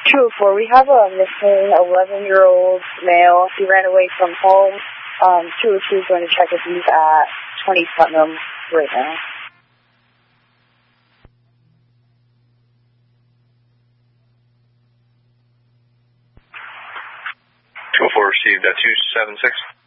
204, we have a missing 11-year-old male. He ran away from home. 202 is going to check if he's at 20 Putnam right now. 204 received at 276.